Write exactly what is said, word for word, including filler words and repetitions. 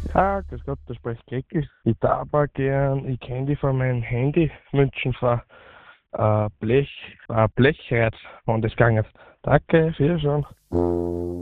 Ah, grüß Gott, da spricht Klecki. Ich darf aber gern, ich kenne die von meinem Handy wünschen von äh, Blech, äh, Blechreiz, wenn das gegangen ist. Danke, Wiedersehen.